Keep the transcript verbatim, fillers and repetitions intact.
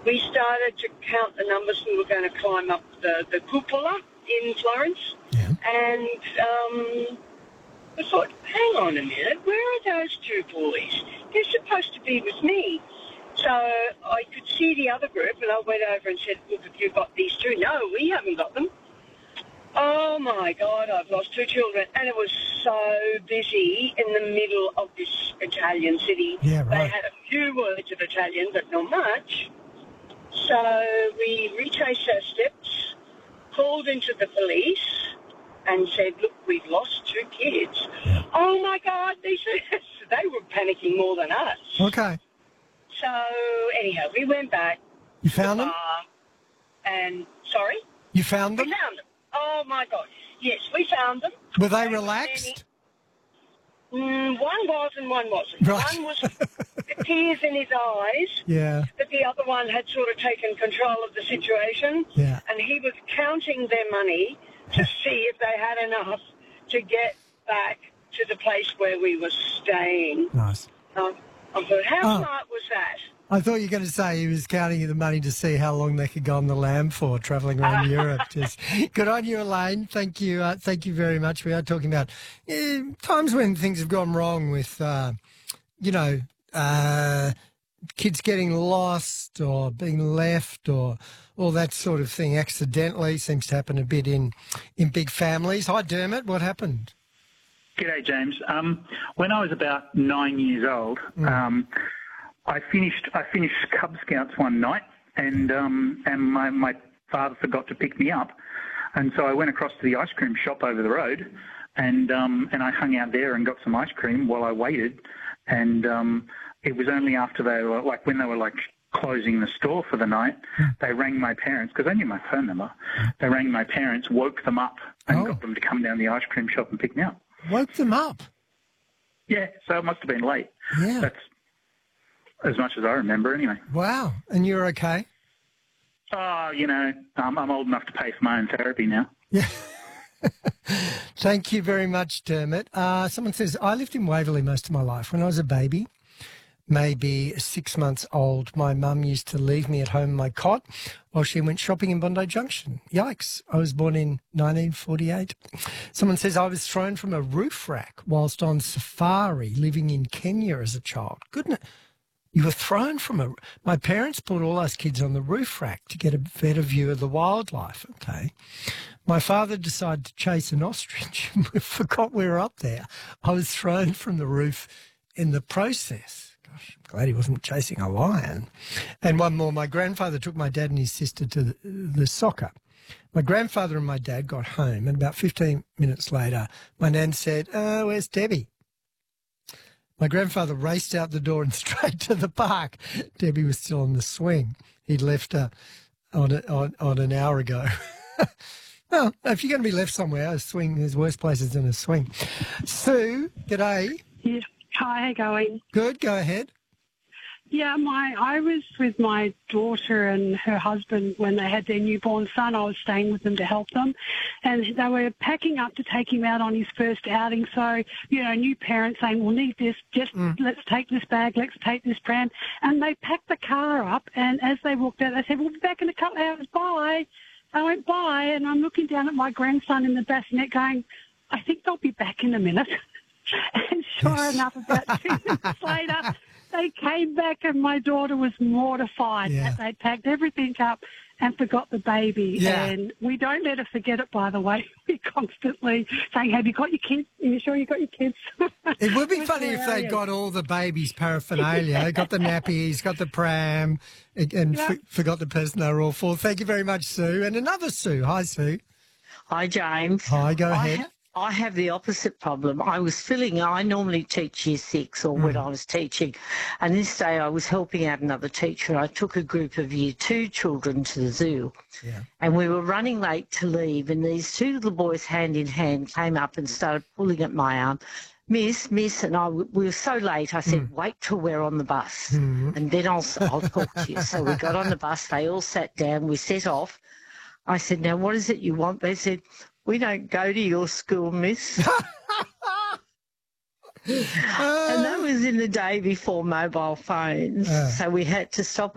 we started to count the numbers. We were going to climb up the, the cupola in Florence. Yeah. And um, I thought, hang on a minute, where are those two boys? They're supposed to be with me. So I could see the other group, and I went over and said, look, have you got these two? No, we haven't got them. Oh, my God, I've lost two children. And it was so busy in the middle of this Italian city. Yeah, right. They had a few words of Italian, but not much. So we retraced our steps, called into the police, and said, look, we've lost two kids. Yeah. Oh, my God, they said they were panicking more than us. Okay. So, anyhow, we went back. You found them? Uh, and, sorry? You found them? We found them. Oh, my God. Yes, we found them. Were they, they relaxed? Mm, one was and one wasn't. Right. One was tears in his eyes. Yeah. But the other one had sort of taken control of the situation. Yeah. And he was counting their money to see if they had enough to get back to the place where we were staying. Nice. Um, I thought, how Oh. smart was that? I thought you were going to say he was counting the money to see how long they could go on the lamb for, travelling around Europe. Just good on you, Elaine. Thank you. Uh, thank you very much. We are talking about uh, times when things have gone wrong with, uh, you know, uh, kids getting lost or being left or all that sort of thing accidentally. Seems to happen a bit in, in big families. Hi, Dermot. What happened? G'day, James. Um, when I was about nine years old, Mm. um, I finished I finished Cub Scouts one night, and um, and my, my father forgot to pick me up, and so I went across to the ice cream shop over the road, and um, and I hung out there and got some ice cream while I waited, and um, it was only after they were like when they were like closing the store for the night, they rang my parents because they knew my phone number. They rang my parents, woke them up, and Oh. got them to come down the ice cream shop and pick me up. Woke them up. Yeah, so it must have been late. Yeah. That's as much as I remember anyway. Wow. And you're okay? Oh, you know, um, I'm old enough to pay for my own therapy now. Yeah. Thank you very much, Dermot. Uh, someone says, I lived in Waverley most of my life. When I was a baby, maybe six months old, my mum used to leave me at home in my cot while she went shopping in Bondi Junction. Yikes. I was born in nineteen forty-eight. Someone says, I was thrown from a roof rack whilst on safari living in Kenya as a child. Goodness. You were thrown from a... My parents put all us kids on the roof rack to get a better view of the wildlife, okay? My father decided to chase an ostrich and we forgot we were up there. I was thrown from the roof in the process. Gosh, I'm glad he wasn't chasing a lion. And one more, my grandfather took my dad and his sister to the, the soccer. My grandfather and my dad got home, and about fifteen minutes later, my nan said, uh, where's Debbie? My grandfather raced out the door and straight to the park. Debbie was still on the swing. He'd left her on, a, on, on an hour ago. Well, if you're going to be left somewhere, a swing, there's worse places than a swing. Sue, g'day. Yeah. Hi, how you going? Good, go ahead. Yeah, my I was with my daughter and her husband when they had their newborn son. I was staying with them to help them, and they were packing up to take him out on his first outing. So, you know, new parents saying, we'll need this, just mm. let's take this bag, let's take this pram. And they packed the car up, and as they walked out, they said, we'll be back in a couple of hours, bye. I went by, and I'm looking down at my grandson in the bassinet going, I think they'll be back in a minute. And sure Yes. enough, about two minutes later, they came back and my daughter was mortified Yeah. that they'd packed everything up and forgot the baby. Yeah. And we don't let her forget it, by the way. We constantly saying, have you got your kids? Are you sure you got your kids? It would be It was funny if they'd hilarious. got all the baby's paraphernalia, got the nappies, got the pram, and and Yeah. f- forgot the person they were all for. Thank you very much, Sue. And another Sue. Hi, Sue. Hi, James. Hi, go I ahead. ha- I have the opposite problem. I was filling, I normally teach year six or when I was teaching, and this day I was helping out another teacher. I took a group of year two children to the zoo, Yeah. and we were running late to leave, and these two little boys, hand in hand, came up and started pulling at my arm. Miss, miss, and I, we were so late, I said, wait till we're on the bus, and then I'll, I'll talk to you. So we got on the bus, they all sat down, we set off. I said, now what is it you want? They said, we don't go to your school, miss. And that was in the day before mobile phones, Uh. so we had to stop